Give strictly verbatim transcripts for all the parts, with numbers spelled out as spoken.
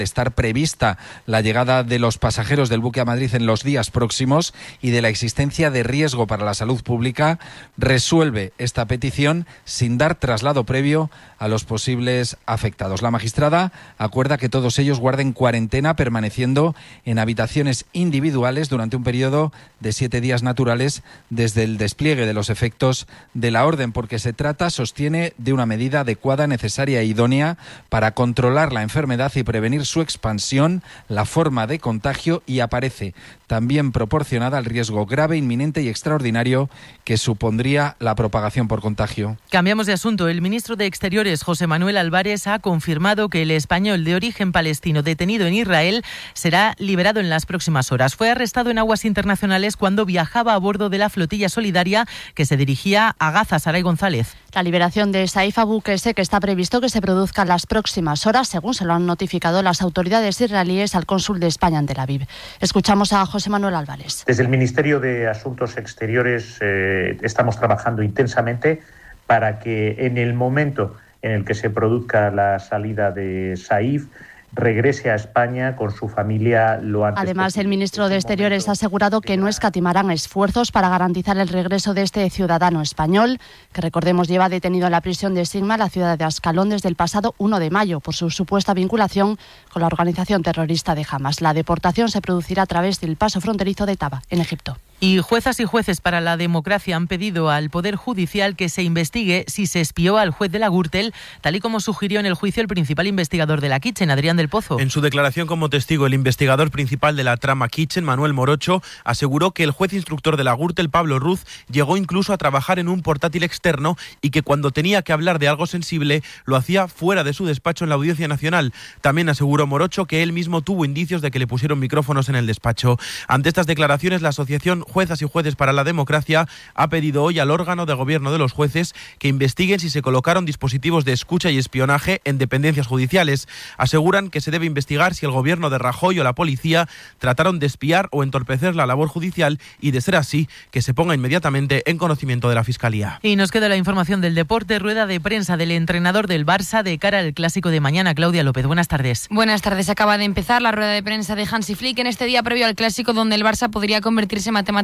estar prevista la llegada de los pasajeros del buque a Madrid en los días próximos y de la existencia de riesgo para la salud pública, resuelve esta petición sin dar traslado previo a los posibles afectados. La magistrada acuerda que todos ellos guarden cuarentena permaneciendo en habitaciones individuales durante un periodo de siete días naturales desde el despliegue de los efectos de la orden, porque se trata, sostiene, de una medida adecuada, necesaria e idónea para controlar la enfermedad y prevenir su expansión, la forma de contagio, y aparece también proporcionada al riesgo grave, inminente y extraordinario que supondría la propagación por contagio. Cambiamos de asunto. El ministro de Exteriores, José Manuel Álvarez, ha confirmado que el español de origen palestino detenido en Israel será liberado en las próximas horas. Fue arrestado en aguas internacionales cuando viajaba a bordo de la flotilla solidaria que se dirigía a Gaza. Saray González. La liberación de Saif Abu Qese, que está previsto que se produzca en las próximas horas, según se lo han notificado las autoridades israelíes al cónsul de España en Tel Aviv. Escuchamos a José Manuel Álvarez. Desde el Ministerio de Asuntos Exteriores eh, estamos trabajando intensamente para que en el momento en el que se produzca la salida de Saif, regrese a España con su familia lo antes Además, posible. el ministro de Exteriores ha asegurado que no escatimarán esfuerzos para garantizar el regreso de este ciudadano español, que recordemos lleva detenido en la prisión de Sigma, la ciudad de Ascalón, desde el pasado uno de mayo por su supuesta vinculación con la organización terrorista de Hamas. La deportación se producirá a través del paso fronterizo de Taba, en Egipto. Y juezas y jueces para la democracia han pedido al Poder Judicial que se investigue si se espió al juez de la Gürtel, tal y como sugirió en el juicio el principal investigador de la Kitchen, Adrián del Pozo. En su declaración como testigo, el investigador principal de la trama Kitchen, Manuel Morocho, aseguró que el juez instructor de la Gürtel, Pablo Ruz, llegó incluso a trabajar en un portátil externo y que cuando tenía que hablar de algo sensible lo hacía fuera de su despacho en la Audiencia Nacional. También aseguró Morocho que él mismo tuvo indicios de que le pusieron micrófonos en el despacho. Ante estas declaraciones, la asociación Juezas y Jueces para la Democracia ha pedido hoy al órgano de gobierno de los jueces que investiguen si se colocaron dispositivos de escucha y espionaje en dependencias judiciales. Aseguran que se debe investigar si el gobierno de Rajoy o la policía trataron de espiar o entorpecer la labor judicial y, de ser así, que se ponga inmediatamente en conocimiento de la Fiscalía. Y nos queda la información del deporte, rueda de prensa del entrenador del Barça de cara al clásico de mañana. Claudia López, buenas tardes. Buenas tardes. Acaba de empezar la rueda de prensa de Hansi Flick en este día previo al clásico, donde el Barça podría convertirse matemáticamente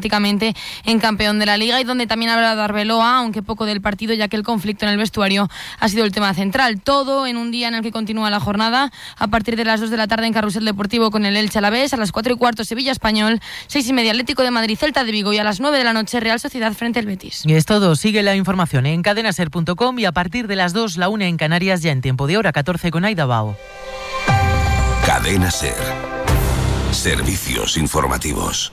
en campeón de la Liga y donde también ha hablado Arbeloa, aunque poco del partido, ya que el conflicto en el vestuario ha sido el tema central. Todo en un día en el que continúa la jornada a partir de las dos de la tarde en Carrusel Deportivo con el Elche Alavés, a las cuatro y cuarto Sevilla Español, seis y media Atlético de Madrid Celta de Vigo y a las nueve de la noche Real Sociedad frente al Betis. Y es todo. Sigue la información en cadena ser punto com y a partir de las dos, la una en Canarias, ya en tiempo de hora catorce con Aida Bao. Cadena Ser. Servicios informativos.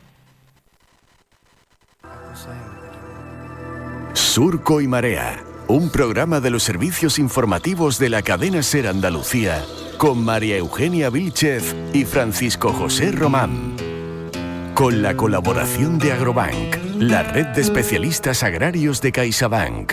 Surco y Marea, un programa de los servicios informativos de la cadena Ser Andalucía, con María Eugenia Vílchez y Francisco José Román. Con la colaboración de Agrobank, la red de especialistas agrarios de CaixaBank.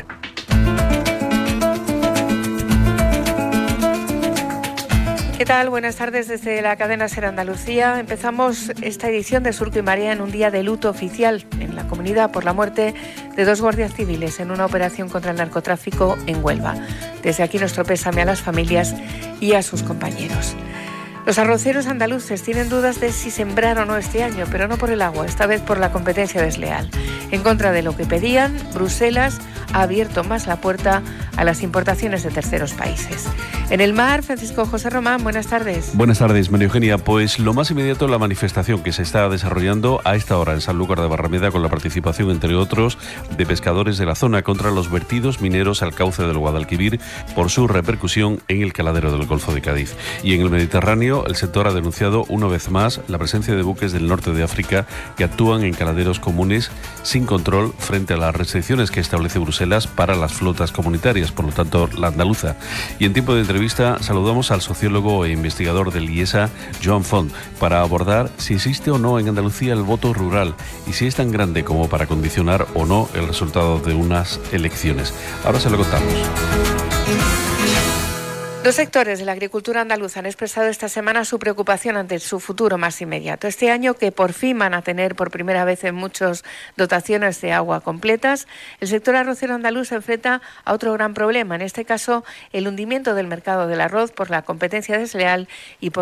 ¿Qué tal? Buenas tardes desde la cadena Ser Andalucía. Empezamos esta edición de Surco y Marea en un día de luto oficial en la comunidad por la muerte de dos guardias civiles en una operación contra el narcotráfico en Huelva. Desde aquí nuestro pésame a las familias y a sus compañeros. Los arroceros andaluces tienen dudas de si sembrar o no este año, pero no por el agua, esta vez por la competencia desleal. En contra de lo que pedían, Bruselas ha abierto más la puerta a las importaciones de terceros países. En el mar, Francisco José Román, buenas tardes. Buenas tardes, María Eugenia. Pues lo más inmediato, la manifestación que se está desarrollando a esta hora en Sanlúcar de Barrameda con la participación, entre otros, de pescadores de la zona contra los vertidos mineros al cauce del Guadalquivir por su repercusión en el caladero del Golfo de Cádiz. Y en el Mediterráneo, el sector ha denunciado una vez más la presencia de buques del norte de África que actúan en caladeros comunes sin control frente a las restricciones que establece Bruselas para las flotas comunitarias, por lo tanto la andaluza. Y en tiempo de entrevista saludamos al sociólogo e investigador del IESA, Joan Font, para abordar si existe o no en Andalucía el voto rural y si es tan grande como para condicionar o no el resultado de unas elecciones. Ahora se lo contamos. Dos sectores de la agricultura andaluza han expresado esta semana su preocupación ante su futuro más inmediato. Este año, que por fin van a tener por primera vez en muchos dotaciones de agua completas, el sector arrocero andaluz se enfrenta a otro gran problema, en este caso el hundimiento del mercado del arroz por la competencia desleal y por